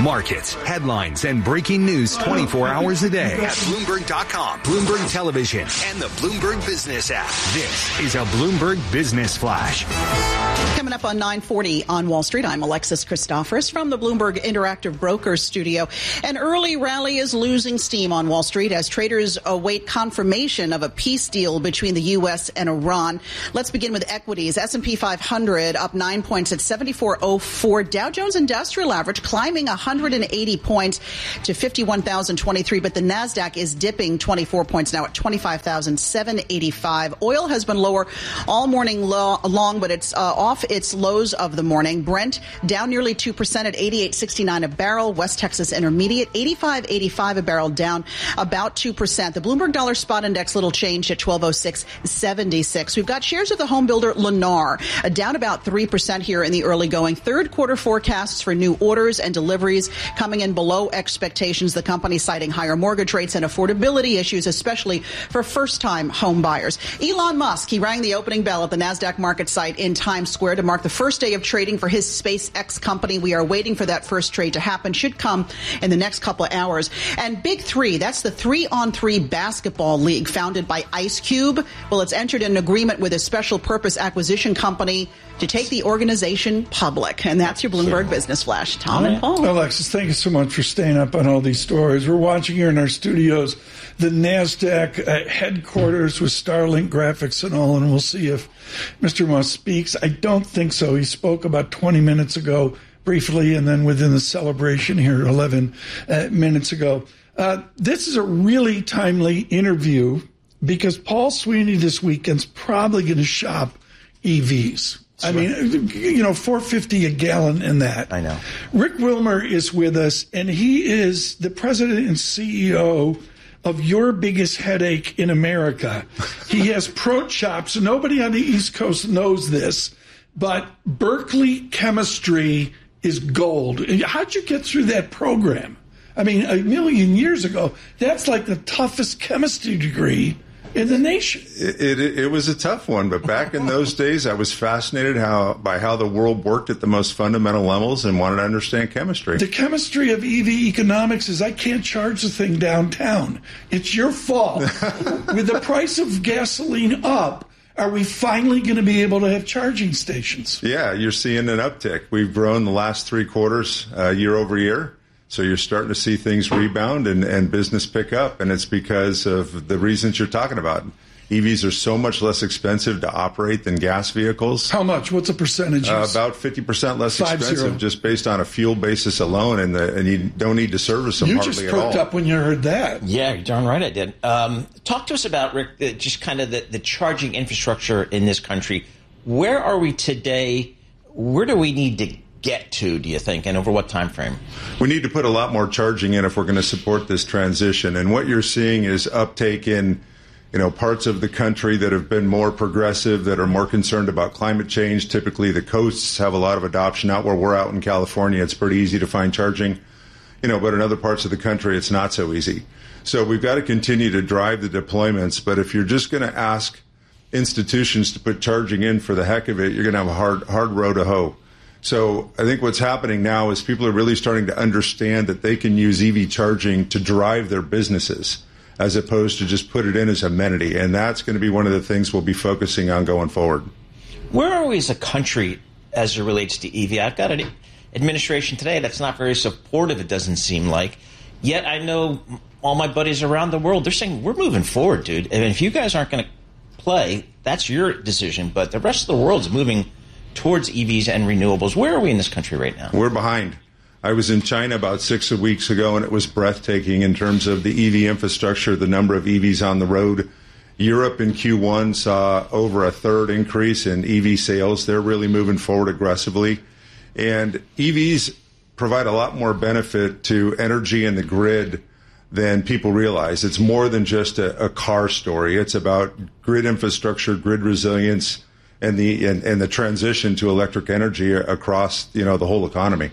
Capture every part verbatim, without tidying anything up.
Markets, headlines, and breaking news twenty-four hours a day at Bloomberg dot com, Bloomberg Television, and the Bloomberg Business app. This is a Bloomberg Business Flash. Coming up on nine forty on Wall Street, I'm Alexis Christoforous from the Bloomberg Interactive Brokers studio. An early rally is losing steam on Wall Street as traders await confirmation of a peace deal between the U S and Iran. Let's begin with equities. S and P five hundred up nine points at seventy-four oh four. Dow Jones Industrial Average climbing one hundred eighty points to fifty-one thousand twenty-three, but the NASDAQ is dipping twenty-four points now at twenty-five thousand seven hundred eighty-five. Oil has been lower all morning lo- long, but it's uh, off its lows of the morning. Brent down nearly two percent at eighty-eight sixty-nine a barrel. West Texas Intermediate eighty-five eighty-five a barrel, down about two percent. The Bloomberg Dollar Spot Index little change at twelve oh six seventy-six. We've got shares of the home builder Lennar uh, down about three percent here in the early going. Third quarter forecasts for new orders and deliveries coming in below expectations. The company citing higher mortgage rates and affordability issues, especially for first-time home buyers. Elon Musk, he rang the opening bell at the NASDAQ market site in Times Square to mark the first day of trading for his SpaceX company. We are waiting for that first trade to happen. Should come in the next couple of hours. And Big Three, that's the three-on-three basketball league founded by Ice Cube. Well, it's entered an agreement with a special purpose acquisition company to take the organization public. And that's your Bloomberg Business Flash. Tom and Paul. Alexis, thank you so much for staying up on all these stories. We're watching here in our studios the NASDAQ uh, headquarters with Starlink graphics and all, and we'll see if Mister Musk speaks. I don't think so. He spoke about twenty minutes ago briefly, and then within the celebration here eleven uh, minutes ago. Uh, this is a really timely interview because Paul Sweeney this weekend's probably going to shop E Vs. I mean, you know, four fifty a gallon in that. I know. Rick Wilmer is with us, and he is the president and C E O of your biggest headache in America. He has pro shops. Nobody on the East Coast knows this, but Berkeley chemistry is gold. How'd you get through that program? I mean, a million years ago, that's like the toughest chemistry degree in the nation. It, it, it was a tough one, but back in those days, I was fascinated how by how the world worked at the most fundamental levels and wanted to understand chemistry. The chemistry of E V economics is I can't charge the thing downtown. It's your fault. With the price of gasoline up, are we finally going to be able to have charging stations? Yeah, you're seeing an uptick. We've grown the last three quarters uh, year over year. So you're starting to see things rebound and, and business pick up, and it's because of the reasons you're talking about. E Vs are so much less expensive to operate than gas vehicles. How much? What's the percentage? Uh, about fifty percent less Five expensive zero. Just based on a fuel basis alone, and, the, and you don't need to service them you hardly just at all. perked up when you heard that. Yeah, you're darn right I did. Um, talk to us about, Rick, uh, just kind of the, the charging infrastructure in this country. Where are we today? Where do we need to get to, do you think, and over what time frame? We need to put a lot more charging in if we're going to support this transition. And what you're seeing is uptake in, you know, parts of the country that have been more progressive, that are more concerned about climate change. Typically, the coasts have a lot of adoption. Out where we're out in California, it's pretty easy to find charging, you know, but in other parts of the country, it's not so easy. So we've got to continue to drive the deployments. But if you're just going to ask institutions to put charging in for the heck of it, you're going to have a hard, hard row to hoe. So I think what's happening now is people are really starting to understand that they can use E V charging to drive their businesses as opposed to just put it in as amenity. And that's going to be one of the things we'll be focusing on going forward. Where are we as a country as it relates to E V? I've got an administration today that's not very supportive, it doesn't seem like. Yet I know all my buddies around the world, they're saying, we're moving forward, dude. And if you guys aren't going to play, that's your decision. But the rest of the world's moving towards E Vs and renewables. Where are we in this country right now? We're behind. I was in China about six weeks ago, and it was breathtaking in terms of the E V infrastructure, the number of E Vs on the road. Europe in Q one saw over a third increase in E V sales. They're really moving forward aggressively. And E Vs provide a lot more benefit to energy and the grid than people realize. It's more than just a, a car story. It's about grid infrastructure, grid resilience, and the and, and the transition to electric energy across, you know, the whole economy.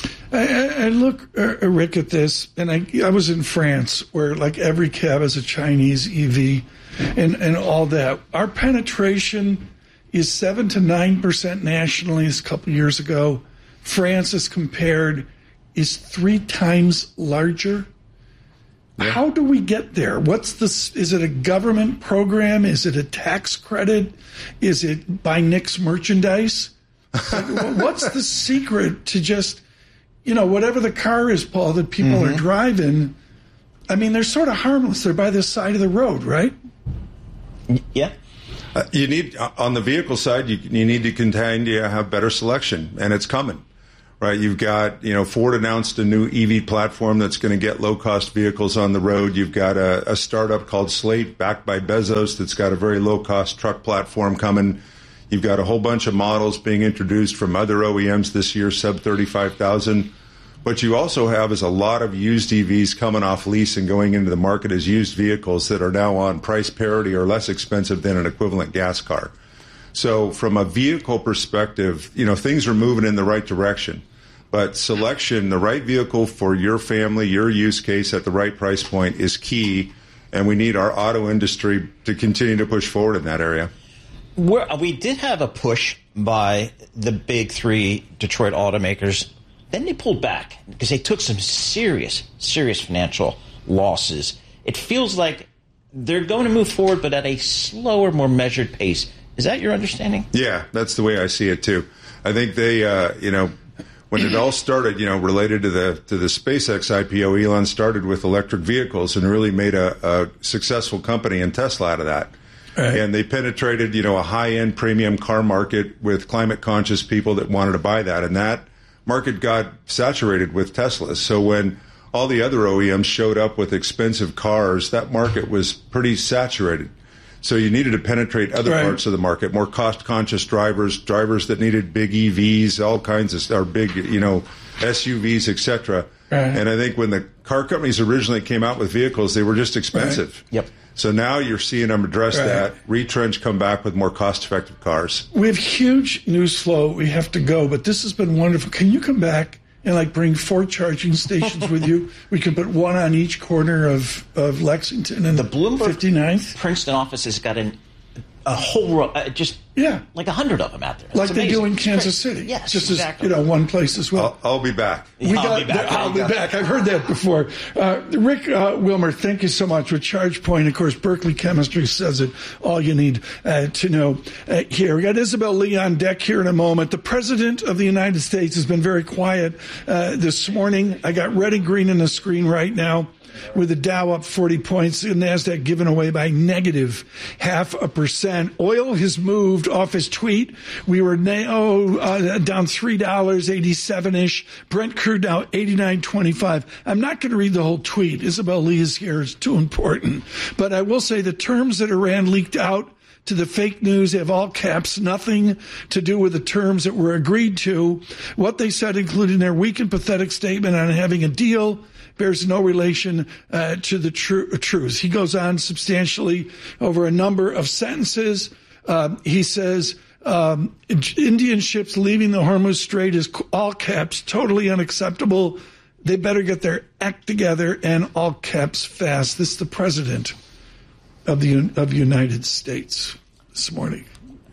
I, I look, uh, Rick, at this, and I, I was in France, where like every cab is a Chinese E V, and, and all that. Our penetration is seven to nine percent nationally. This a couple years ago, France is compared is three times larger. Yeah. How do we get there? What's this? Is it a government program? Is it a tax credit? Is it buy Nick's merchandise? Like, what's the secret to just, you know, whatever the car is, Paul, that people mm-hmm. are driving? I mean, they're sort of harmless. They're by the side of the road, right? Yeah. Uh, you need, on the vehicle side, you, you need to continue to have better selection, and it's coming. Right, you've got, you know, Ford announced a new E V platform that's going to get low-cost vehicles on the road. You've got a, a startup called Slate, backed by Bezos, that's got a very low-cost truck platform coming. You've got a whole bunch of models being introduced from other O E Ms this year, sub thirty-five thousand. What you also have is a lot of used E Vs coming off lease and going into the market as used vehicles that are now on price parity or less expensive than an equivalent gas car. So from a vehicle perspective, you know, things are moving in the right direction. But selection, the right vehicle for your family, your use case at the right price point is key. And we need our auto industry to continue to push forward in that area. We're, we did have a push by the big three Detroit automakers. Then they pulled back because they took some serious, serious financial losses. It feels like they're going to move forward, but at a slower, more measured pace. Is that your understanding? Yeah, that's the way I see it, too. I think they, uh, you know, when it all started, you know, related to the to the SpaceX I P O, Elon started with electric vehicles and really made a, a successful company in Tesla out of that. Right. And they penetrated, you know, a high-end premium car market with climate-conscious people that wanted to buy that. And that market got saturated with Teslas. So when all the other O E Ms showed up with expensive cars, that market was pretty saturated. So you needed to penetrate other right. parts of the market, more cost-conscious drivers, drivers that needed big E Vs, all kinds of, or big, you know, S U Vs, et cetera. Right. And I think when the car companies originally came out with vehicles, they were just expensive. Right. Yep. So now you're seeing them address right. that, retrench, come back with more cost-effective cars. We have huge news flow. We have to go, but this has been wonderful. Can you come back and like bring four charging stations with you? We can put one on each corner of, of Lexington and the Bloomberg fifty-ninth. Princeton office has got an, a whole row, uh, just yeah. like a hundred of them out there. That's like amazing. They do in Kansas City. Yes, just exactly. as, you know, one place as well. I'll, I'll be back. We I'll got, be back. I'll be back. I've heard that before. Uh, Rick uh, Wilmer, thank you so much with ChargePoint. Of course, Berkeley Chemistry says it all you need uh, to know uh, here. We got Isabel Lee on deck here in a moment. The President of the United States has been very quiet uh, this morning. I got red and green on the screen right now, with the Dow up forty points, the NASDAQ given away by negative half a percent. Oil has moved off his tweet. We were now oh, uh, down three dollars, eighty-seven-ish. Brent crude now eighty-nine twenty-five. I'm not going to read the whole tweet. Isabel Lee is here. It's too important. But I will say the terms that Iran leaked out to the fake news have all caps, nothing to do with the terms that were agreed to. What they said, including their weak and pathetic statement on having a deal, bears no relation uh, to the tr- truth. He goes on substantially over a number of sentences. Uh, he says, um, Indian ships leaving the Hormuz Strait is all caps, totally unacceptable. They better get their act together, and all caps fast. This is the president of the of the United States this morning.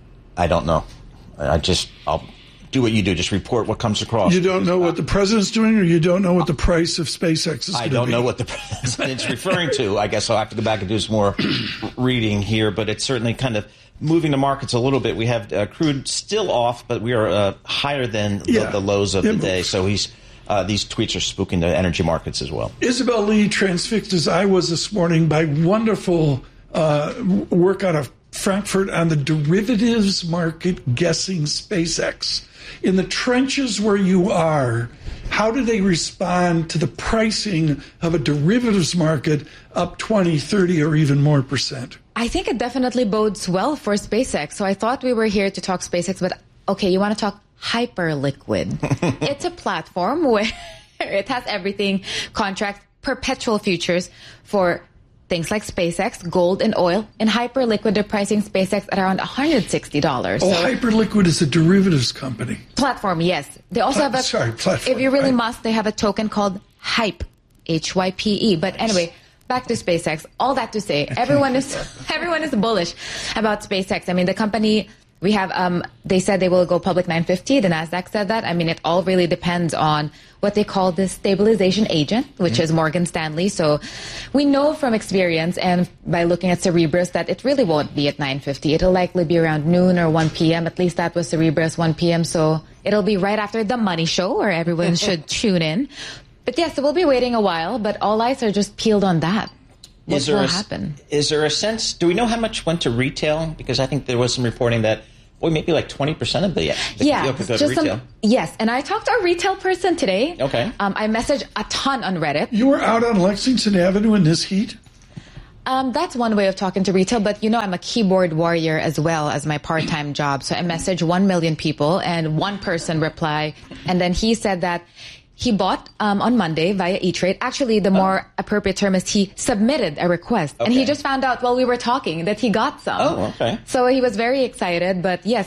I don't know. I just, I'll do what you do. Just report what comes across. You don't know what the president's doing, or you don't know what the price of SpaceX is going to be? I don't know what the president's referring to. I guess I'll have to go back and do some more reading here, but it's certainly kind of moving the markets a little bit. We have uh, crude still off, but we are uh, higher than yeah, the, the lows of the moves. day. So he's uh, these tweets are spooking the energy markets as well. Isabel Lee, transfixed as I was this morning by wonderful uh, work out of Frankfurt on the derivatives market guessing SpaceX. In the trenches where you are, how do they respond to the pricing of a derivatives market up twenty, thirty, or even more percent? I think it definitely bodes well for SpaceX. So I thought we were here to talk SpaceX, but okay, you want to talk Hyperliquid. It's a platform where it has everything, contracts, perpetual futures for things like SpaceX, gold, and oil. And Hyperliquid, they're pricing SpaceX at around one hundred sixty dollars. Oh, so, Hyperliquid is a derivatives company. Platform, yes. They also Pla- have a, sorry, platform. If you really right. must, they have a token called Hype, H Y P E. But anyway, back to SpaceX. All that to say, everyone is everyone is bullish about SpaceX. I mean, the company We have, um, they said they will go public nine fifty. The NASDAQ said that. I mean, it all really depends on what they call the stabilization agent, which mm-hmm. is Morgan Stanley. So we know from experience and by looking at Cerebras that it really won't be at nine fifty. It'll likely be around noon or one p.m. At least that was Cerebras, one p.m. So it'll be right after the Money Show where everyone should tune in. But yes, we'll be waiting a while, but all eyes are just peeled on that. What is there will a, happen? Is there a sense, do we know how much went to retail? Because I think there was some reporting that, boy, maybe like twenty percent of the, the yeah, deal could go to just retail. Some, yes, and I talked to a retail person today. Okay. Um, I messaged a ton on Reddit. You were out on Lexington Avenue in this heat? Um, that's one way of talking to retail, but you know I'm a keyboard warrior as well as my part-time job. So I messaged one million people and one person replied, and then he said that he bought um, on Monday via E-Trade. Actually, the more oh. appropriate term is he submitted a request. Okay. And he just found out while we were talking that he got some. Oh, okay. So he was very excited. But yes,